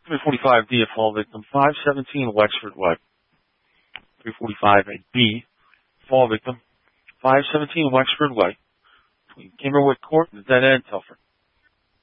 345D, a fall victim, 517 Wexford Way. 345B, fall victim, 517 Wexford Way, between Kimberwick Court and the Dead End, Telford.